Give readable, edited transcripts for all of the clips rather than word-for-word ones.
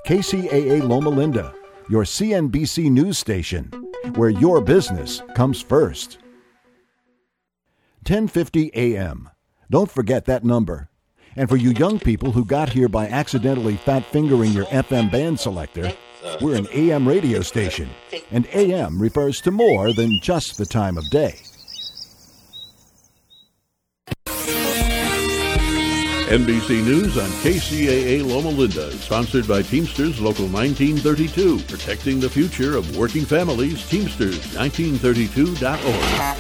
KCAA Loma Linda, your CNBC news station, where your business comes first. 1050 AM. Don't forget that number. And for you young people who got here by accidentally fat-fingering your FM band selector, we're an AM radio station, and AM refers to more than just the time of day. NBC News on KCAA Loma Linda, sponsored by Teamsters Local 1932, protecting the future of working families. Teamsters1932.org.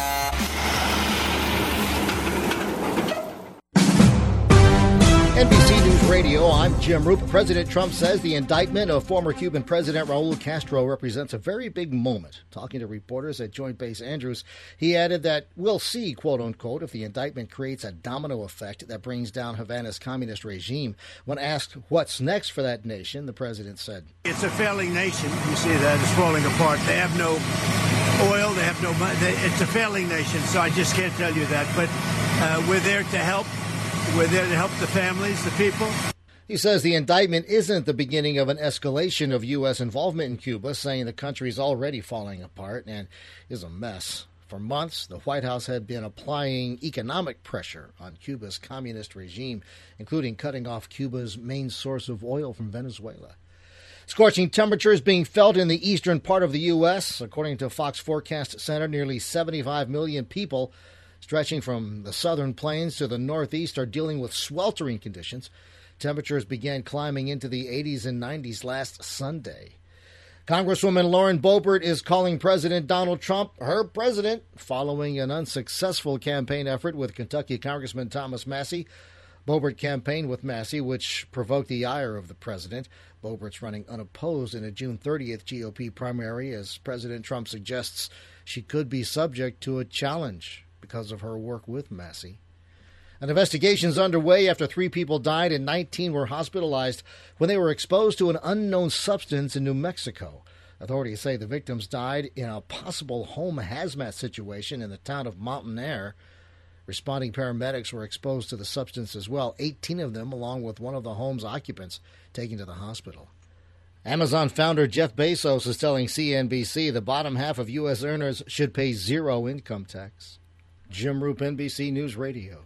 NBC News Radio, I'm Jim Roop. President Trump says the indictment of former Cuban President Raul Castro represents a very big moment. Talking to reporters at Joint Base Andrews, he added that we'll see, quote unquote, if the indictment creates a domino effect that brings down Havana's communist regime. When asked what's next for that nation, the president said, "It's a failing nation. You see that it's falling apart. They have no oil. They have no money. It's a failing nation, so I just can't tell you that. But we're there to help. We're there to help the families, the people." He says the indictment isn't the beginning of an escalation of U.S. involvement in Cuba, saying the country is already falling apart and is a mess. For months, the White House had been applying economic pressure on Cuba's communist regime, including cutting off Cuba's main source of oil from Venezuela. Scorching temperatures being felt in the eastern part of the U.S. According to Fox Forecast Center, nearly 75 million people stretching from the southern plains to the northeast are dealing with sweltering conditions. Temperatures began climbing into the 80s and 90s last Sunday. Congresswoman Lauren Boebert is calling President Donald Trump her president following an unsuccessful campaign effort with Kentucky Congressman Thomas Massie. Boebert campaigned with Massie, which provoked the ire of the president. Boebert's running unopposed in a June 30th GOP primary as President Trump suggests she could be subject to a challenge because of her work with Massie. An investigation is underway after 3 people died and 19 were hospitalized when they were exposed to an unknown substance in New Mexico. Authorities say the victims died in a possible home hazmat situation in the town of Mountain Air. Responding paramedics were exposed to the substance as well, 18 of them, along with one of the home's occupants, taken to the hospital. Amazon founder Jeff Bezos is telling CNBC the bottom half of U.S. earners should pay 0 income tax. Jim Roop, NBC News Radio.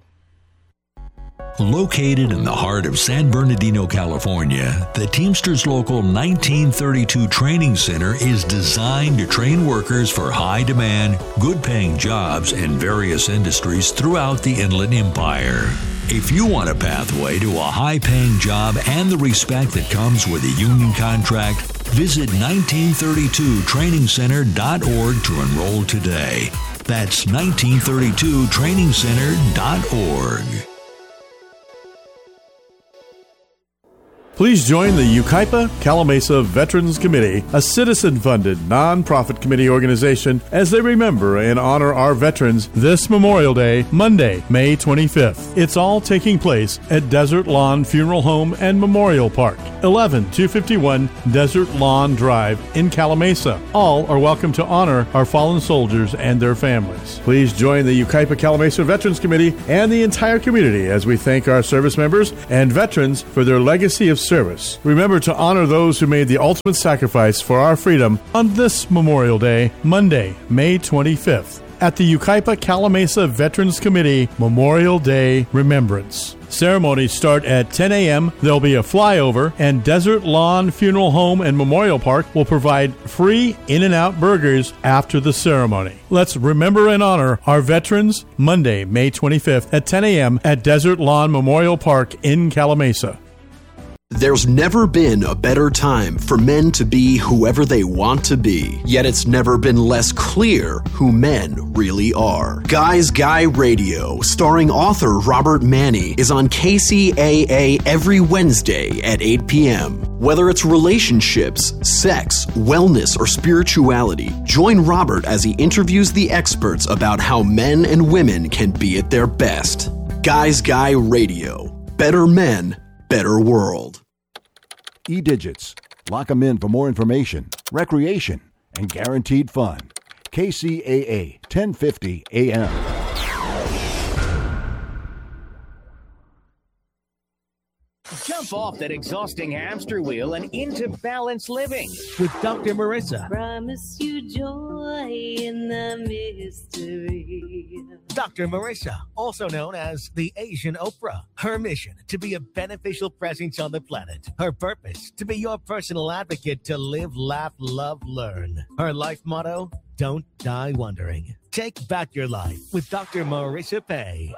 Located in the heart of San Bernardino, California, the Teamsters Local 1932 Training Center is designed to train workers for high-demand, good-paying jobs in various industries throughout the Inland Empire. If you want a pathway to a high-paying job and the respect that comes with a union contract, visit 1932trainingcenter.org to enroll today. That's 1932trainingcenter.org. Please join the Yucaipa Calamasa Veterans Committee, a citizen-funded, non-profit committee organization, as they remember and honor our veterans this Memorial Day, Monday, May 25th. It's all taking place at Desert Lawn Funeral Home and Memorial Park, 11251 Desert Lawn Drive in Calamasa. All are welcome to honor our fallen soldiers and their families. Please join the Yucaipa Calamasa Veterans Committee and the entire community as we thank our service members and veterans for their legacy of service. Remember to honor those who made the ultimate sacrifice for our freedom on this Memorial Day, Monday, May 25th, at the Yucaipa Calamasa Veterans Committee Memorial Day Remembrance. Ceremonies start at 10 a.m. There'll be a flyover, and Desert Lawn Funeral Home and Memorial Park will provide free In-N-Out burgers after the ceremony. Let's remember and honor our veterans Monday, May 25th at 10 a.m. at Desert Lawn Memorial Park in Calamasa. There's never been a better time for men to be whoever they want to be, yet it's never been less clear who men really are. Guys Guy Radio, starring author Robert Manni, is on KCAA every Wednesday at 8 p.m. Whether it's relationships, sex, wellness, or spirituality, join Robert as he interviews the experts about how men and women can be at their best. Guys Guy Radio. Better men, better world. E-Digits. Lock 'em in for more information, recreation, and guaranteed fun. KCAA 1050 AM. All Jump off that exhausting hamster wheel and into balanced living with Dr. Marissa. Promise you joy in the mystery. Dr. Marissa, also known as the Asian Oprah. Her mission, to be a beneficial presence on the planet. Her purpose, to be your personal advocate to live, laugh, love, learn. Her life motto, don't die wondering. Take back your life with Dr. Marissa Pay.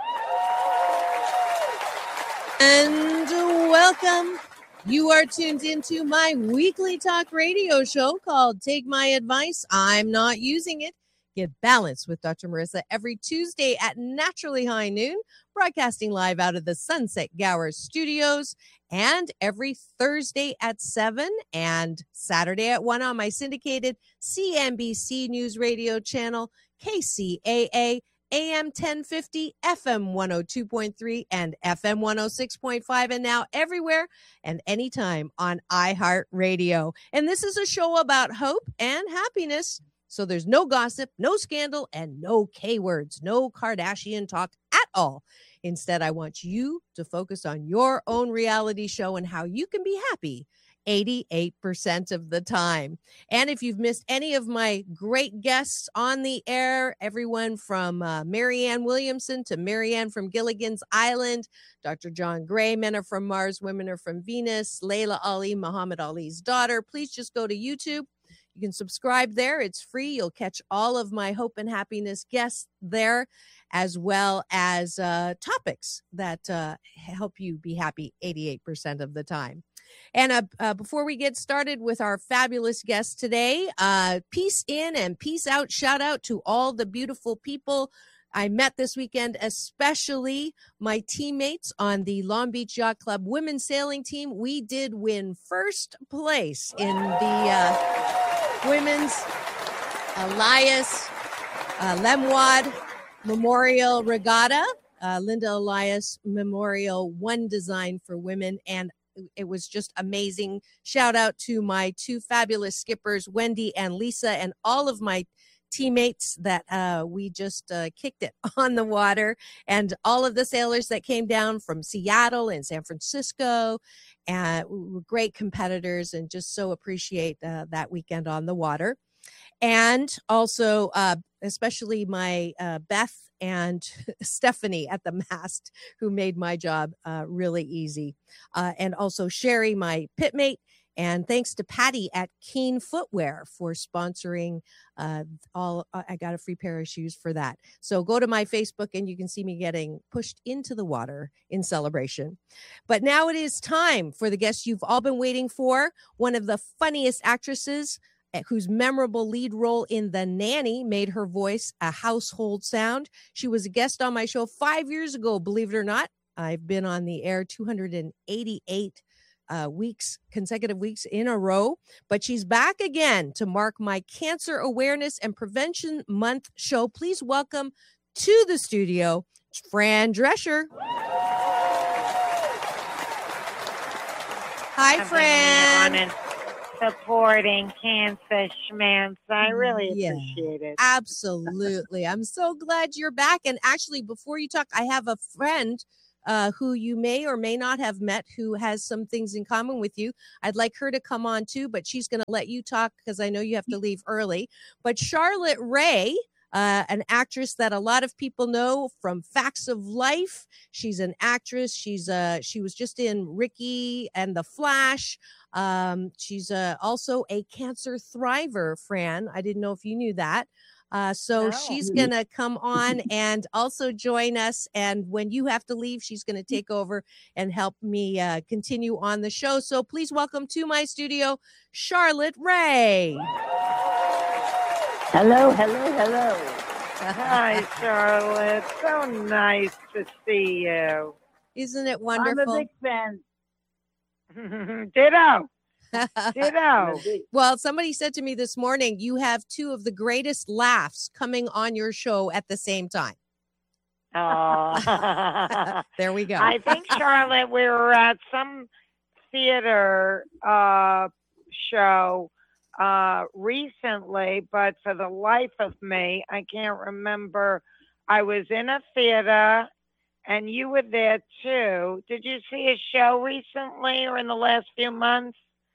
And welcome. You are tuned into my weekly talk radio show called Take My Advice. I'm not using it. Get balanced with Dr. Marissa every Tuesday at naturally high noon, broadcasting live out of the Sunset Gower studios, and every Thursday at 7 and Saturday at 1 on my syndicated CNBC News Radio channel, KCAA. AM 1050, FM 102.3, and FM 106.5, and now everywhere and anytime on iHeartRadio. And this is a show about hope and happiness. So there's no gossip, no scandal, and no K-words, no Kardashian talk at all. Instead, I want you to focus on your own reality show and how you can be happy 88% of the time. And if you've missed any of my great guests on the air, everyone from Marianne Williamson to Marianne from Gilligan's Island, Dr. John Gray, Men Are From Mars, Women Are From Venus, Layla Ali, Muhammad Ali's daughter, please just go to YouTube. You can subscribe there. It's free. You'll catch all of my hope and happiness guests there, as well as topics that help you be happy 88% of the time. And before we get started with our fabulous guest today, peace in and peace out. Shout out to all the beautiful people I met this weekend, especially my teammates on the Long Beach Yacht Club women's sailing team. We did win first place in the women's Elias Lemwad Memorial Regatta, Linda Elias Memorial One Design for Women, and it was just amazing. Shout out to my two fabulous skippers, Wendy and Lisa, and all of my teammates that we just kicked it on the water, and all of the sailors that came down from Seattle and San Francisco, and we were great competitors, and just so appreciate that weekend on the water. And also especially my Beth and Stephanie at the mast, who made my job really easy. And also Sherry, my pitmate. And thanks to Patty at Keen Footwear for sponsoring all. I got a free pair of shoes for that. So go to my Facebook and you can see me getting pushed into the water in celebration. But now it is time for the guest you've all been waiting for. One of the funniest actresses whose memorable lead role in The Nanny made her voice a household sound. She was a guest on my show 5 years ago, believe it or not. I've been on the air 288 consecutive weeks in a row, but she's back again to mark my Cancer Awareness and Prevention Month show. Please welcome to the studio, Fran Drescher. Hi, Fran. Supporting Cancer Schmance. I really appreciate it. Absolutely. I'm so glad you're back. And actually, before you talk, I have a friend who you may or may not have met who has some things in common with you. I'd like her to come on too, but she's going to let you talk because I know you have to leave early. But Charlotte Rae, an actress that a lot of people know from Facts of Life. She's an actress. She was just in Ricky and the Flash. She's also a cancer thriver, Fran. I didn't know if you knew that. So she's going to come on and also join us. And when you have to leave, she's going to take over and help me continue on the show. So please welcome to my studio, Charlotte Rae. Hello. Hi, Charlotte. So nice to see you. Isn't it wonderful? I'm a big fan. Ditto. Well, somebody said to me this morning, you have two of the greatest laughs coming on your show at the same time. Oh, there we go. I think, Charlotte, we were at some theater show recently, but for the life of me, I can't remember. I was in a theater and you were there too. Did you see a show recently or in the last few months?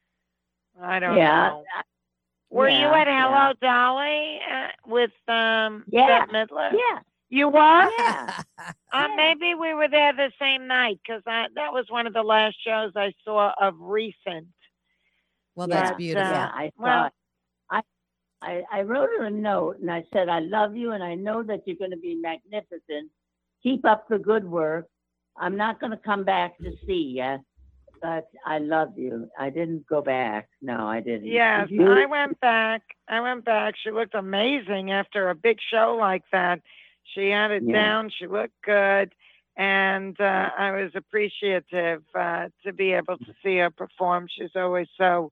I don't know. Were you at Hello Dolly with Bette Midler? Yeah. You were? Yeah. Maybe we were there the same night because that was one of the last shows I saw of recent. Well, that's beautiful. I thought. I wrote her a note and I said, I love you and I know that you're going to be magnificent. Keep up the good work. I'm not going to come back to see you, but I love you. I didn't go back. No, I didn't. Yes, I went back. She looked amazing after a big show like that. She had it down. She looked good. And I was appreciative to be able to see her perform. She's always so,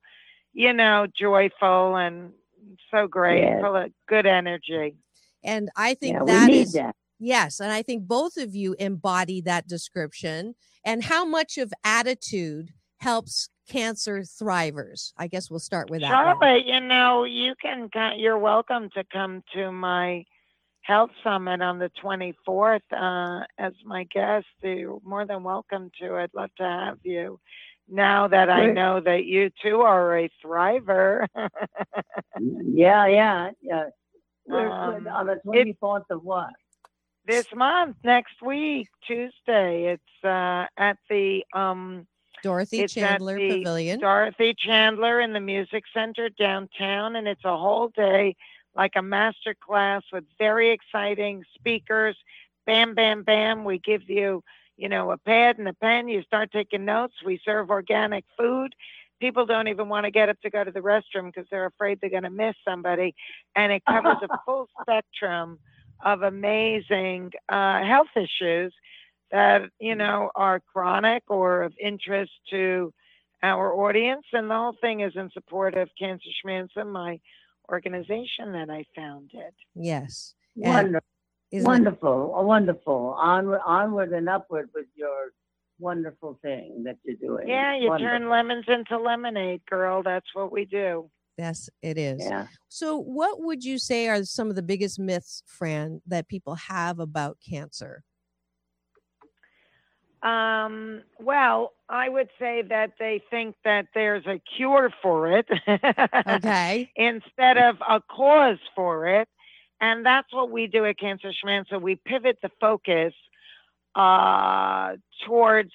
joyful and so great, full of good energy. And I think that. Yes, and I think both of you embody that description. And how much of attitude helps cancer thrivers? I guess we'll start with that. Charlotte, you're welcome to come to my health summit on the 24th as my guest. You're more than welcome to. I'd love to have you. Now that I know that you too are a thriver. Yeah. On the 24th of what? This month, next week, Tuesday. It's at the Dorothy Chandler Pavilion. Dorothy Chandler in the Music Center downtown, and it's a whole day, like a master class with very exciting speakers. Bam, bam, bam. We give you, a pad and a pen. You start taking notes. We serve organic food. People don't even want to get up to go to the restroom because they're afraid they're going to miss somebody. And it covers a full spectrum of amazing health issues that, are chronic or of interest to our audience. And the whole thing is in support of Cancer Schmancer, my organization that I founded. Yes. Wonderful. Onward and upward with your wonderful thing that you're doing. Yeah, you turn lemons into lemonade, girl. That's what we do. Yes, it is. Yeah. So what would you say are some of the biggest myths, Fran, that people have about cancer? Well, I would say that they think that there's a cure for it. Okay. Instead of a cause for it. And that's what we do at Cancer Schmancer. We pivot the focus towards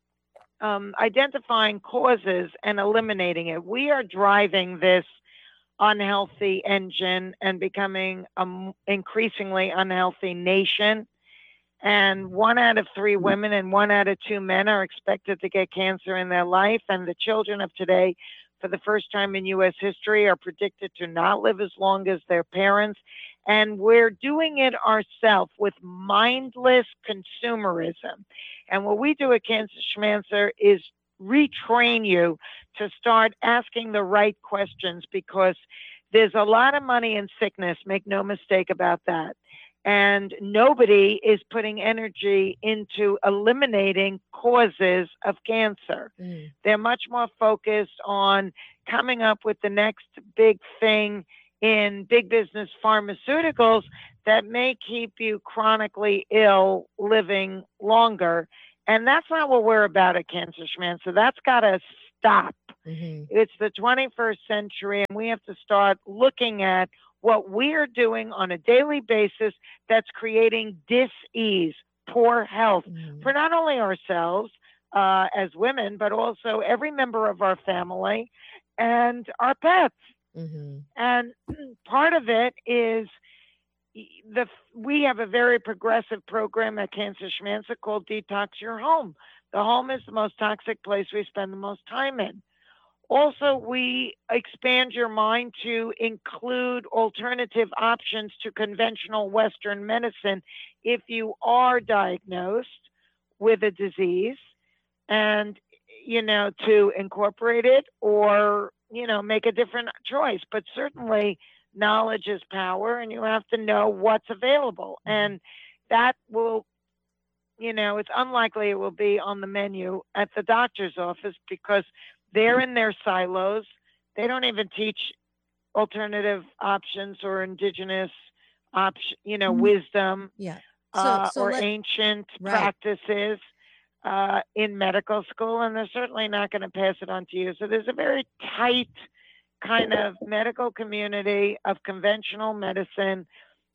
identifying causes and eliminating it. We are driving this unhealthy engine and becoming an increasingly unhealthy nation. And 1 out of 3 women and 1 out of 2 men are expected to get cancer in their life. And the children of today, for the first time in U.S. history, are predicted to not live as long as their parents. And we're doing it ourselves with mindless consumerism. And what we do at Cancer Schmancer is retrain you to start asking the right questions, because there's a lot of money in sickness. Make no mistake about that. And nobody is putting energy into eliminating causes of cancer. They're much more focused on coming up with the next big thing in big business pharmaceuticals that may keep you chronically ill living longer. And that's not what we're about at Cancer Schmancer. That's got to stop. It's the 21st century, and we have to start looking at what we are doing on a daily basis that's creating dis-ease, poor health for not only ourselves as women, but also every member of our family and our pets. And part of it is we have a very progressive program at Cancer Schmancer called Detox Your Home. The home is the most toxic place we spend the most time in. Also, we expand your mind to include alternative options to conventional Western medicine if you are diagnosed with a disease, and, to incorporate it or, make a different choice. But certainly knowledge is power, and you have to know what's available. And that will, it's unlikely it will be on the menu at the doctor's office, because they're in their silos. They don't even teach alternative options or indigenous wisdom. Yeah. or ancient practices in medical school, and they're certainly not going to pass it on to you. So there's a very tight kind of medical community of conventional medicine,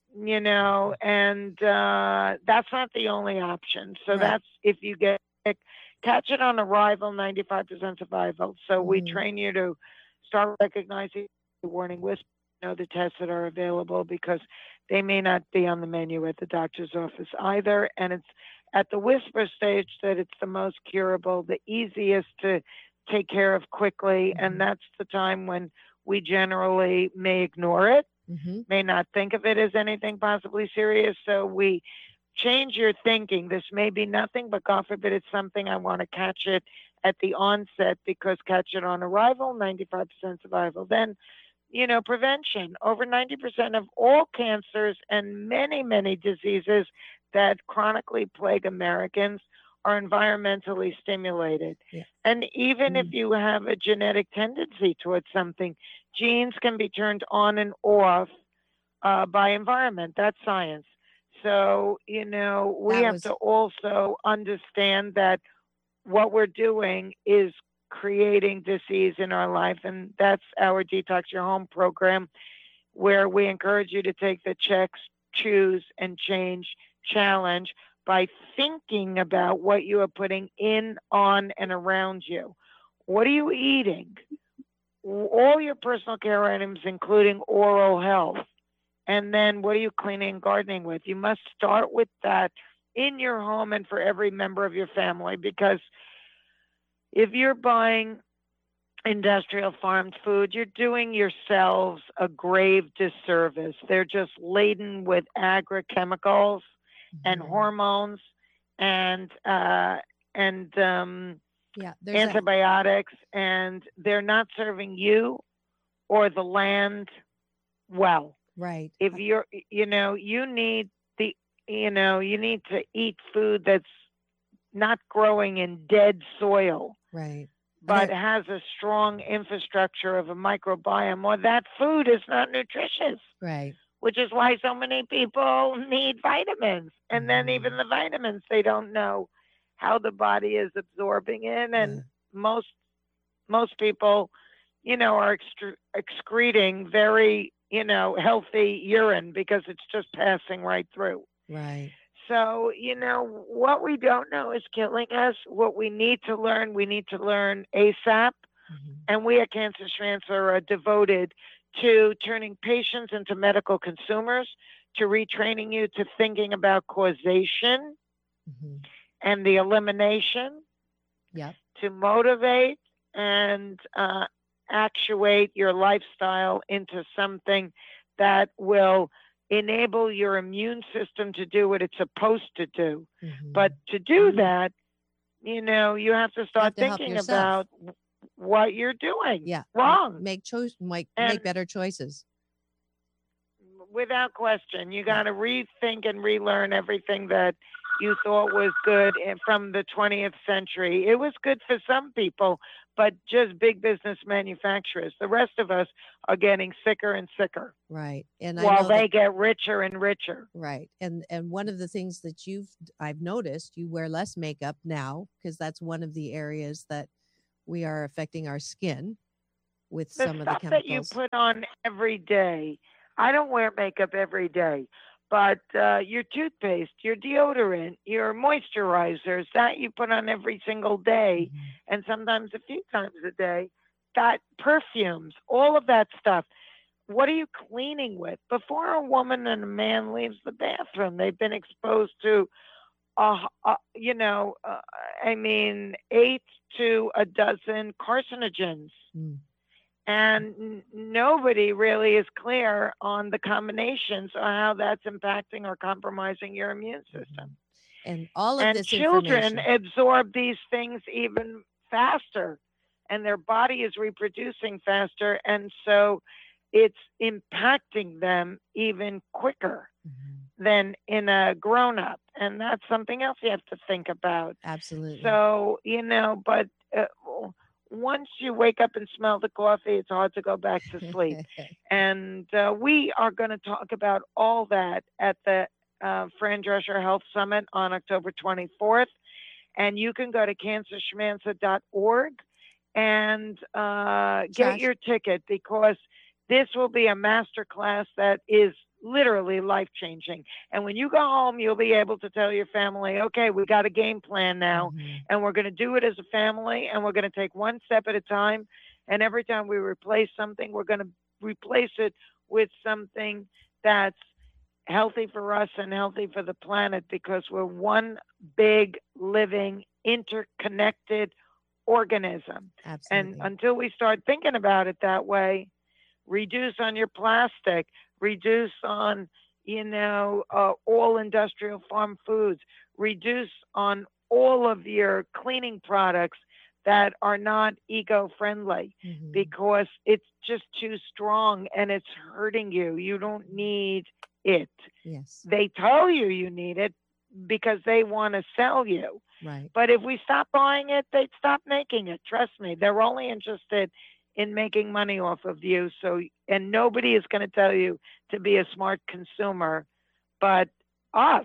and that's not the only option. So that's if you get sick, catch it on arrival, 95% survival. So we train you to start recognizing the warning whisper, the tests that are available, because they may not be on the menu at the doctor's office either. And it's at the whisper stage that it's the most curable, the easiest to take care of quickly. And that's the time when we generally may ignore it, may not think of it as anything possibly serious. So we change your thinking. This may be nothing, but God forbid it's something. I want to catch it at the onset, because catch it on arrival, 95% survival. Then, prevention. Over 90% of all cancers and many, many diseases that chronically plague Americans are environmentally stimulated. Yeah. And even if you have a genetic tendency towards something, genes can be turned on and off by environment. That's science. So, we have to also understand that what we're doing is creating disease in our life. And that's our Detox Your Home program, where we encourage you to take the checks, choose, and change challenge by thinking about what you are putting in, on, and around you. What are you eating? All your personal care items, including oral health. And then what are you cleaning and gardening with? You must start with that in your home and for every member of your family, because if you're buying industrial farmed food, you're doing yourselves a grave disservice. They're just laden with agrochemicals and hormones and antibiotics, and they're not serving you or the land well. Right. If you're, you need you need to eat food that's not growing in dead soil. Right. But has a strong infrastructure of a microbiome, or that food is not nutritious. Right. Which is why so many people need vitamins. And then even the vitamins, they don't know how the body is absorbing it. And most people, are excreting very, healthy urine, because it's just passing right through. Right. So, what we don't know is killing us. What we need to learn ASAP. And we at Cancer Transfer are devoted to turning patients into medical consumers, to retraining you to thinking about causation and the elimination, to motivate and actuate your lifestyle into something that will enable your immune system to do what it's supposed to do. But to do that, you have to start thinking about what you're doing wrong. Make better choices. Without question, you got to rethink and relearn everything that you thought was good from the 20th century. It was good for some people, but just big business manufacturers. The rest of us are getting sicker and sicker. Right. And while they get richer and richer. Right. And one of the things that I've noticed, you wear less makeup now, because that's one of the areas that we are affecting our skin with some of the chemicals that you put on every day. I don't wear makeup every day, but your toothpaste, your deodorant, your moisturizers, that you put on every single day, and sometimes a few times a day, that perfumes, all of that stuff. What are you cleaning with? Before a woman and a man leaves the bathroom, they've been exposed to, 8 to a dozen carcinogens. And nobody really is clear on the combinations or how that's impacting or compromising your immune system. And all of this children absorb these things even faster, and their body is reproducing faster. And so it's impacting them even quicker than in a grown-up. And that's something else you have to think about. Absolutely. So, but once you wake up and smell the coffee, it's hard to go back to sleep. And we are going to talk about all that at the Fran Drescher Health Summit on October 24th. And you can go to cancerschmancer.org and get your ticket, because this will be a master class that is literally life-changing. And when you go home, you'll be able to tell your family, okay, we got a game plan now, and we're going to do it as a family, and we're going to take one step at a time. And every time we replace something, we're going to replace it with something that's healthy for us and healthy for the planet, because we're one big, living, interconnected organism. Absolutely. And until we start thinking about it that way, reduce on your plastic, reduce on, all industrial farm foods, reduce on all of your cleaning products that are not eco-friendly, because it's just too strong and it's hurting you. You don't need it. Yes. They tell you need it because they want to sell you. Right. But if we stop buying it, they'd stop making it. Trust me. They're only interested in making money off of you. So, and nobody is going to tell you to be a smart consumer, but us.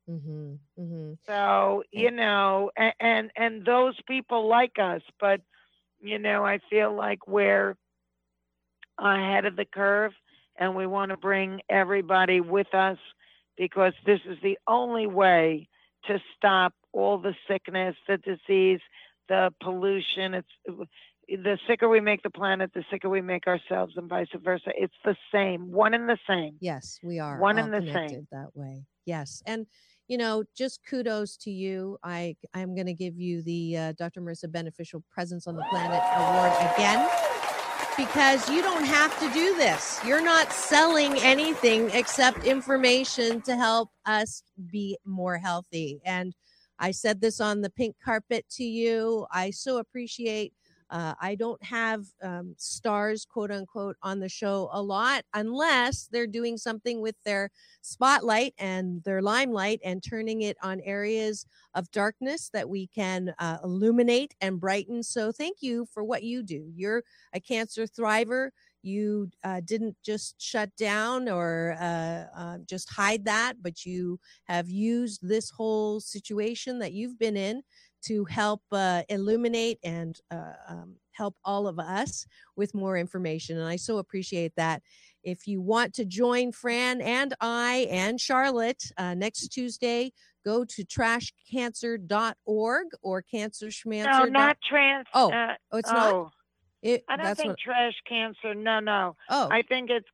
So, and those people like us, but, I feel like we're ahead of the curve, and we want to bring everybody with us, because this is the only way to stop all the sickness, the disease, the pollution. It's the sicker we make the planet, the sicker we make ourselves, and vice versa. It's the same, one and the same. Yes, we are one all and the connected same that way. Yes. And, just kudos to you. I'm going to give you the Dr. Marissa Beneficial Presence on the Planet Award again, because you don't have to do this. You're not selling anything except information to help us be more healthy. And I said this on the pink carpet to you. I so appreciate I don't have stars, quote unquote, on the show a lot, unless they're doing something with their spotlight and their limelight and turning it on areas of darkness that we can illuminate and brighten. So thank you for what you do. You're a cancer thriver. You didn't just shut down or just hide that, but you have used this whole situation that you've been in to help illuminate and help all of us with more information. And I so appreciate that. If you want to join Fran and I and Charlotte next Tuesday, go to trashcancer.org or cancerschmancer. No, not trans. It's not? I don't think trash cancer. No. Oh. I think it's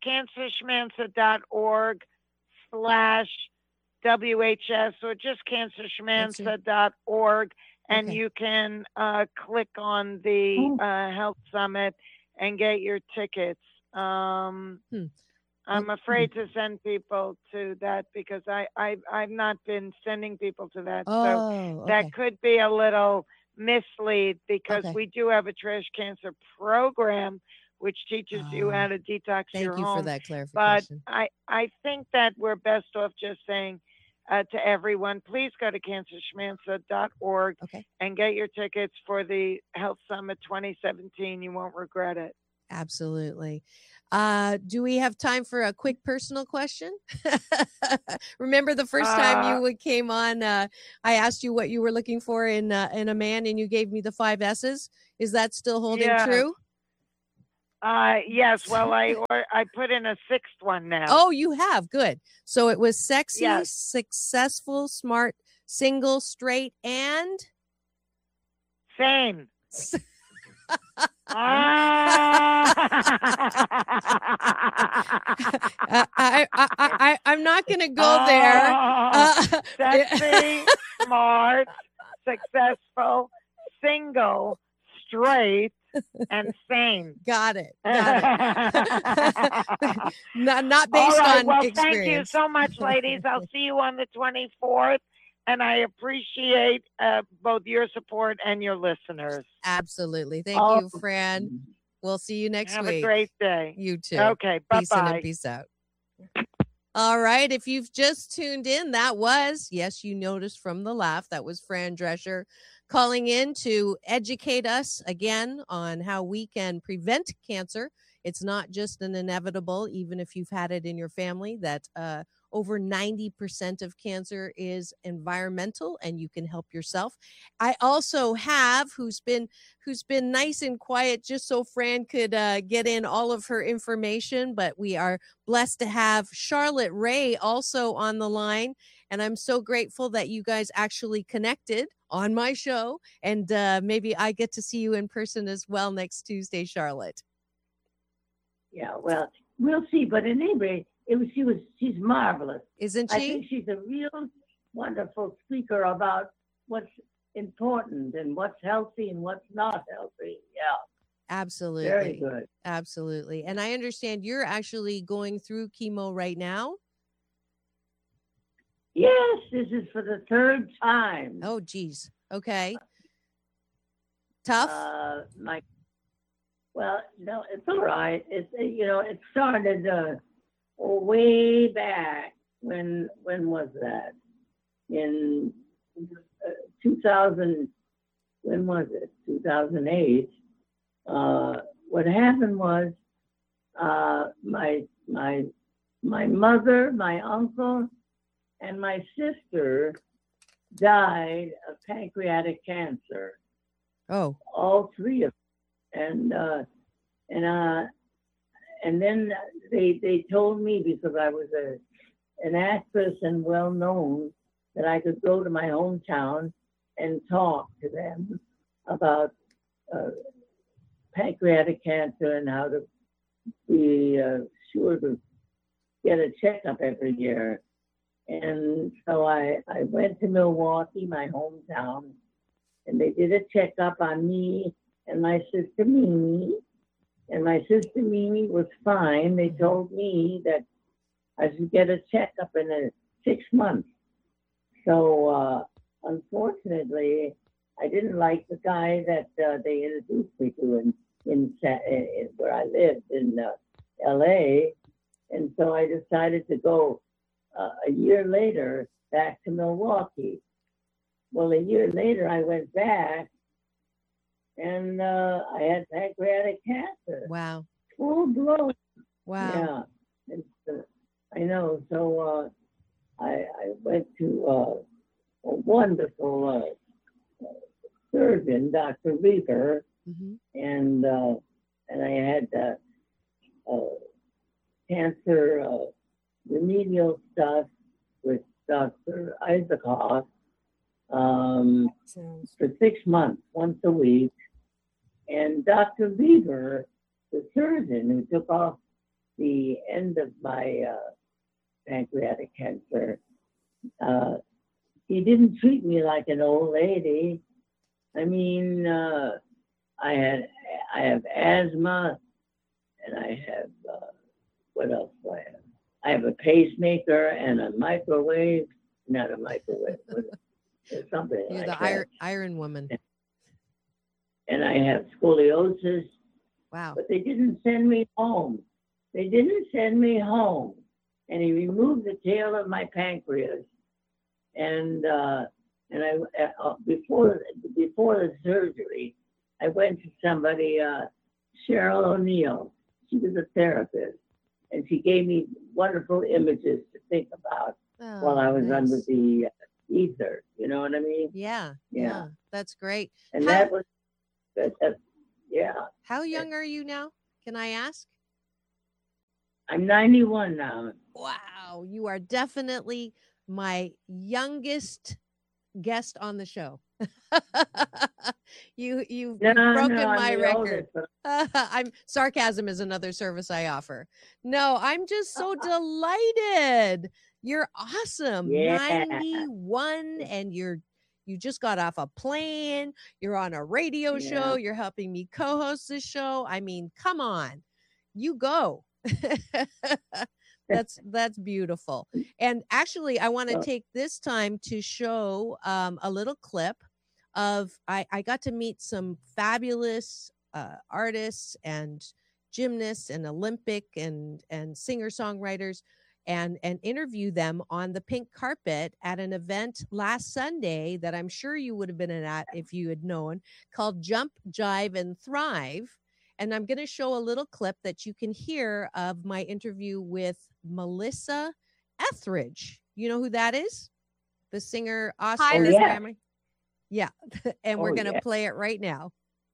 cancerschmancer.org/WHS or just cancerschmancer.org. And you can click on the Health Summit and get your tickets. I'm afraid to send people to that because I've not been sending people to that. So that could be a little mislead, because we do have a trash cancer program which teaches you how to detox your home. Thank you for that clarification. But I think that we're best off just saying to everyone, please go to cancerschmancer.org and get your tickets for the Health Summit 2017. You won't regret it. Absolutely. Do we have time for a quick personal question? Remember the first time you came on, I asked you what you were looking for in a man, and you gave me the 5 S's. Is that still holding true? Yes. Well, I put in a 6th one now. Oh, you have. Good. So it was sexy, successful, smart, single, straight, and sane. I'm not going to go there. Sexy, smart, successful, single, straight, and sane. Got it. Not based on experience. Thank you so much, ladies. I'll see you on the 24th. And I appreciate both your support and your listeners. Absolutely. Thank you, Fran. We'll see you next week. Have a great day. You too. Okay. Bye-bye. Peace in and peace out. All right. If you've just tuned in, that was, yes, you noticed from the laugh, that was Fran Drescher, calling in to educate us again on how we can prevent cancer. It's not just an inevitable, even if you've had it in your family, that over 90% of cancer is environmental, and you can help yourself. I also have, who's been nice and quiet just so Fran could get in all of her information, but we are blessed to have Charlotte Ray also on the line. And I'm so grateful that you guys actually connected on my show. And maybe I get to see you in person as well next Tuesday, Charlotte. Yeah, well, we'll see. But in any rate, she's marvelous. Isn't she? I think she's a real wonderful speaker about what's important and what's healthy and what's not healthy. Yeah. Absolutely. Very good. Absolutely. And I understand you're actually going through chemo right now. Yes, this is for the third time. Oh, geez. Okay. Tough? Well, no, it's all right. It's, it started way back. When was that? In 2000, when was it? 2008. What happened was my mother, my uncle, and my sister died of pancreatic cancer. Oh. All three of them. And then they told me, because I was an actress and well known, that I could go to my hometown and talk to them about pancreatic cancer and how to be sure to get a checkup every year. And so I went to Milwaukee, my hometown, and they did a checkup on me and my sister Mimi. And my sister Mimi was fine. They told me that I should get a checkup in 6 months. So unfortunately, I didn't like the guy that they introduced me to in where I lived in L.A. And so I decided to go a year later back to Milwaukee. Well, a year later, I went back, and I had pancreatic cancer. Wow. Full blown. Wow. Yeah. I know. So I went to a wonderful surgeon, Dr. Beaker, and I had cancer remedial stuff with Dr. Isaacoff for 6 months, once a week. And Dr. Beaver, the surgeon who took off the end of my pancreatic cancer, he didn't treat me like an old lady. I mean, I have asthma, and I have, what else do I have? I have a pacemaker and a microwave, not a microwave, but something You're like the that. iron woman. And I have scoliosis. Wow. But they didn't send me home. They didn't send me home. And he removed the tail of my pancreas. And I before the surgery, I went to somebody, Cheryl O'Neill. She was a therapist, and she gave me wonderful images to think about while I was under the ether. You know what I mean? Yeah. That's great. And that was, yeah. How young are you now? Can I ask? I'm 91 now. Wow, you are definitely my youngest guest on the show. You've broken my record. I'm sarcasm is another service I offer. No, I'm just so delighted. You're awesome. Yeah. 91, and you just got off a plane. You're on a radio show. You're helping me co-host this show. I mean, come on, you go. That's beautiful. And actually, I want to take this time to show a little clip of I got to meet some fabulous artists and gymnasts and Olympic and singer-songwriters. and interview them on the pink carpet at an event last Sunday that I'm sure you would have been at if you had known, called Jump, Jive, and Thrive. And I'm going to show a little clip that you can hear of my interview with Melissa Etheridge. You know who that is? The singer, Oscar Grammy. Yeah. And we're going to play it right now.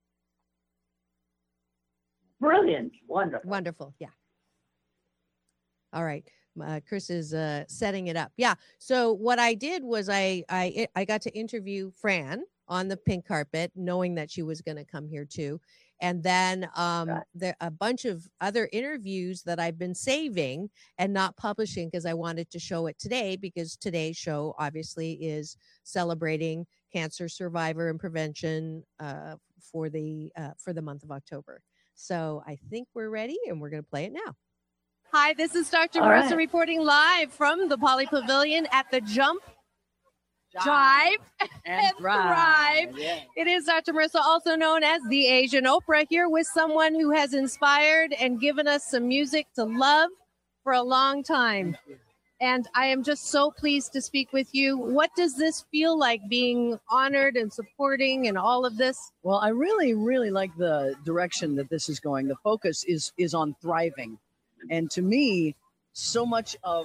Brilliant. Wonderful. Wonderful. Yeah. All right. Chris is setting it up. Yeah. So what I did was I got to interview Fran on the pink carpet, knowing that she was going to come here too. And then there a bunch of other interviews that I've been saving and not publishing because I wanted to show it today, because today's show obviously is celebrating cancer survivor and prevention for the month of October. So I think we're ready and we're going to play it now. Hi, this is Dr. Marissa reporting live from the Poly Pavilion at the Jump, Jive, and Thrive. Yeah. It is Dr. Marissa, also known as the Asian Oprah, here with someone who has inspired and given us some music to love for a long time. And I am just so pleased to speak with you. What does this feel like, being honored and supporting and all of this? Well, I really, really like the direction that this is going. The focus is on thriving. And to me, so much of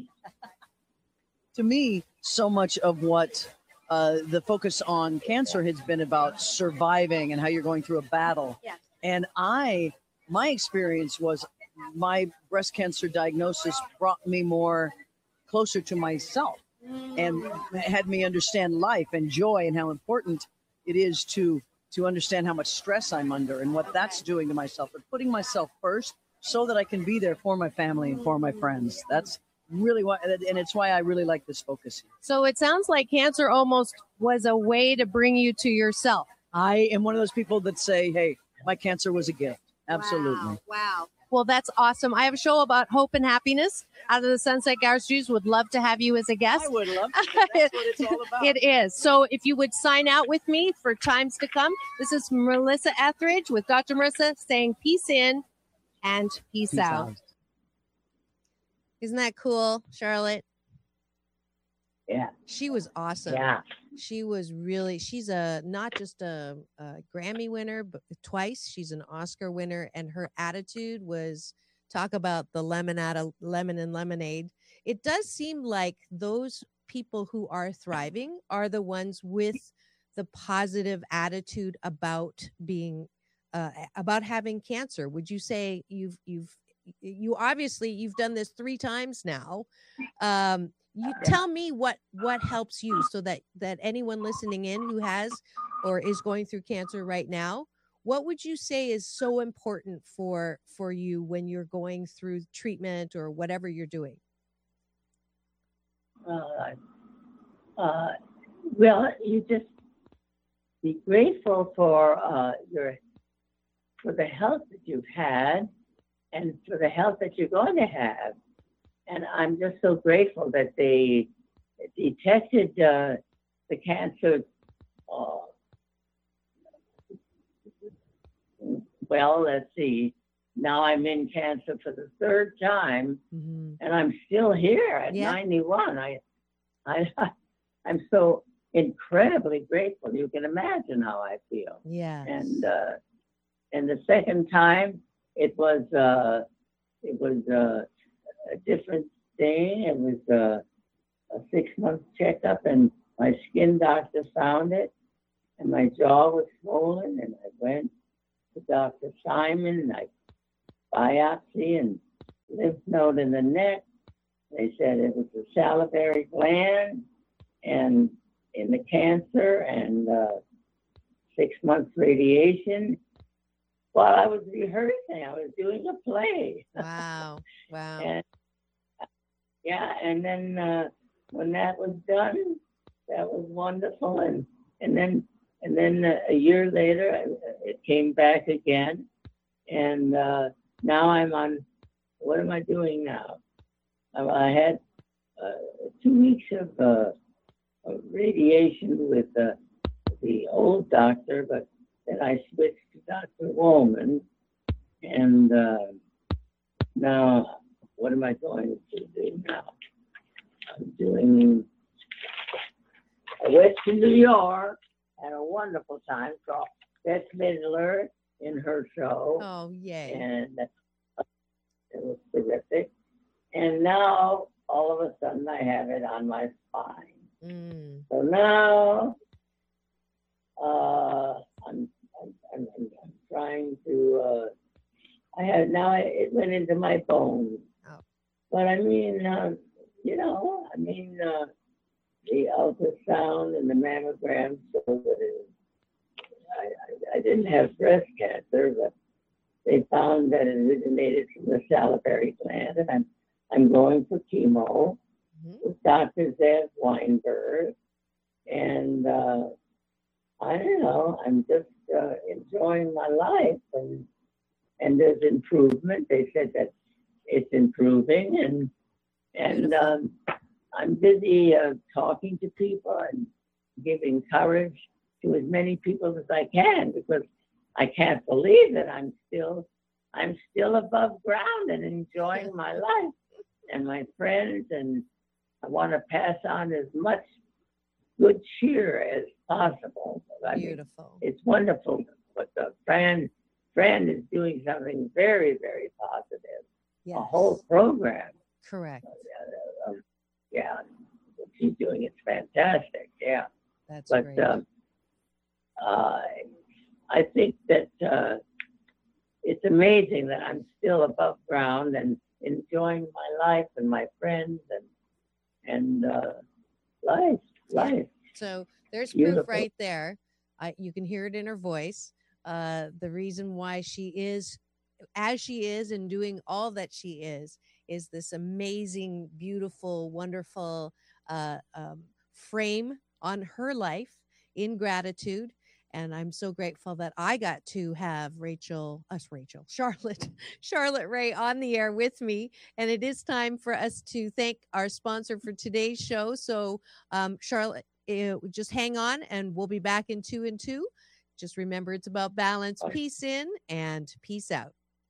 what the focus on cancer has been about surviving and how you're going through a battle. Yeah. And my experience was my breast cancer diagnosis brought me more closer to myself and had me understand life and joy and how important it is to understand how much stress I'm under and what that's doing to myself, but putting myself first so that I can be there for my family and for my friends. That's really why, and it's why I really like this focus here. So it sounds like cancer almost was a way to bring you to yourself. I am one of those people that say, hey, my cancer was a gift. Absolutely. Wow. Well, that's awesome. I have a show about hope and happiness out of the Sunset Garage Jews. Would love to have you as a guest. I would love to. That's what it's all about. It is. So if you would sign out with me for times to come, this is Melissa Etheridge with Dr. Marissa saying peace in and peace out. Isn't that cool, Charlotte? Yeah. She was awesome. Yeah. She was really, she's not just a Grammy winner, but twice. She's an Oscar winner. And her attitude was, talk about the lemon out of lemon and lemonade. It does seem like those people who are thriving are the ones with the positive attitude about being, about having cancer. Would you say you obviously you've done this 3 times now. You tell me what helps you, so that anyone listening in who has or is going through cancer right now, what would you say is so important for you when you're going through treatment or whatever you're doing? Well, you just be grateful for the health that you've had and for the health that you're going to have. And I'm just so grateful that they detected the cancer. Well, let's see. Now I'm in cancer for the 3rd time, and I'm still here at 91. I'm so incredibly grateful. You can imagine how I feel. Yeah. And the 2nd time, it was a different thing. It was a 6-month checkup, and my skin doctor found it, and my jaw was swollen, and I went to Dr. Simon, and I biopsy and lymph node in the neck. They said it was a salivary gland and in the cancer, and 6 months radiation. While I was rehearsing, I was doing a play. Wow. And then when that was done, that was wonderful. And then a year later, it came back again. And now I'm on, what am I doing now? I had 2 weeks of radiation with the old doctor, but then I switched to Dr. Woolman. And now what am I going to do now? I went to New York, had a wonderful time, saw Bette Midler in her show. Oh, yay. And it was terrific. And now, all of a sudden, I have it on my spine. So now, I'm trying to, it went into my bones. Oh. But I mean, the ultrasound and the mammogram show that I didn't have breast cancer, but they found that it originated from the salivary gland, and I'm going for chemo with Dr. Zev Weinberg, and I don't know, I'm just enjoying my life, and there's improvement. They said that it's improving, and I'm busy talking to people and giving courage to as many people as I can, because I can't believe that I'm still above ground and enjoying my life and my friends, and I want to pass on as much good cheer as possible. Beautiful. It's wonderful, but Fran is doing something very, very positive. Yes. A whole program. Correct. Yeah, what she's doing is fantastic. Yeah. That's great. I think that it's amazing that I'm still above ground and enjoying my life and my friends and life. So there's Beautiful. proof right there. You can hear it in her voice. The reason why she is as she is and doing all that she is this amazing, beautiful, wonderful frame on her life in gratitude. And I'm so grateful that I got to have Charlotte Ray on the air with me. And it is time for us to thank our sponsor for today's show. So, Charlotte, just hang on and we'll be back in 2 and 2. Just remember, it's about balance, peace in, and peace out.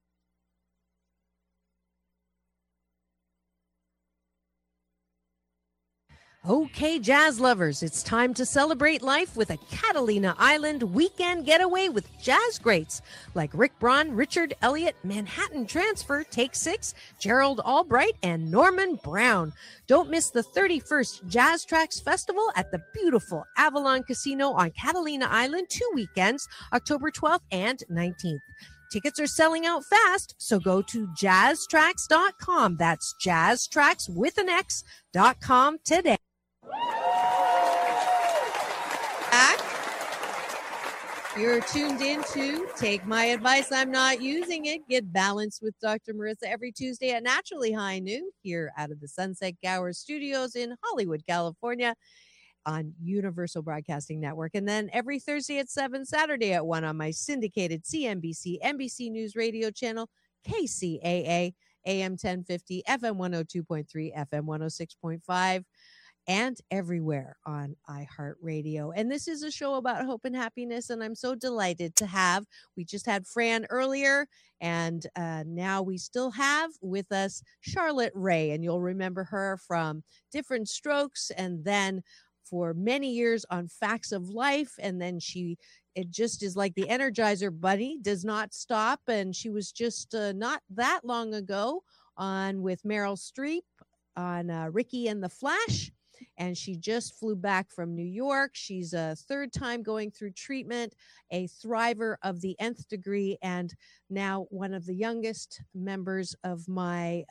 Okay, jazz lovers, it's time to celebrate life with a Catalina Island weekend getaway with jazz greats like Rick Braun, Richard Elliott, Manhattan Transfer, Take 6, Gerald Albright, and Norman Brown. Don't miss the 31st Jazz Tracks Festival at the beautiful Avalon Casino on Catalina Island 2 weekends, October 12th and 19th. Tickets are selling out fast, so go to jazztracks.com. That's jazztracks with an X.com today. Back. You're tuned in to Take My Advice, I'm Not Using It. Get balanced with Dr. Marissa every Tuesday at Naturally High Noon here out of the Sunset Gower Studios in Hollywood, California on Universal Broadcasting Network. And then every Thursday at 7, Saturday at 1 on my syndicated CNBC, NBC News radio channel, KCAA, AM 1050, FM 102.3, FM 106.5. And everywhere on iHeartRadio. And this is a show about hope and happiness, and I'm so delighted to have, we just had Fran earlier, and now we still have with us Charlotte Ray, and you'll remember her from Different Strokes, and then for many years on Facts of Life, and then it just is like the Energizer Bunny, does not stop, and she was just not that long ago on with Meryl Streep on Ricky and the Flash. And she just flew back from New York. She's a third time going through treatment, a thriver of the nth degree, and now one of the youngest members of my